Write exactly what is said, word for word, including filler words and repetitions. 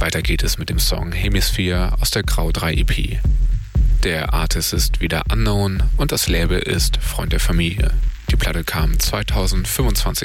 Weiter geht es mit dem Song Hemisphere aus der Grau drei E P. Der Artist ist wieder Unknown und das Label ist Freund der Familie. Die Platte kam zweitausendfünfundzwanzig